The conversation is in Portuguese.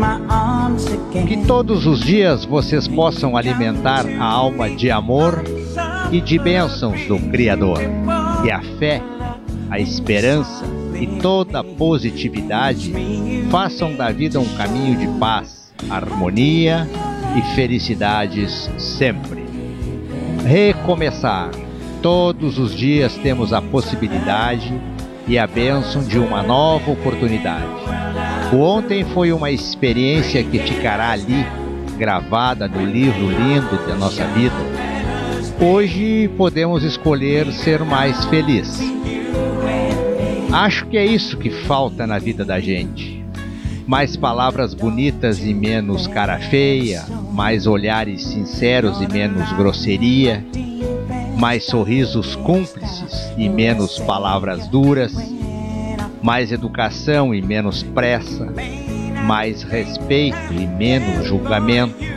Que todos os dias vocês possam alimentar a alma de amor e de bênçãos do Criador. E a fé, a esperança e toda a positividade façam da vida um caminho de paz, harmonia e felicidades sempre. Recomeçar. Todos os dias temos a possibilidade e a bênção de uma nova oportunidade. O ontem foi uma experiência que ficará ali, gravada no livro lindo da nossa vida. Hoje podemos escolher ser mais feliz. Acho que é isso que falta na vida da gente. Mais palavras bonitas e menos cara feia, mais olhares sinceros e menos grosseria, mais sorrisos cúmplices e menos palavras duras, mais educação e menos pressa, mais respeito e menos julgamento,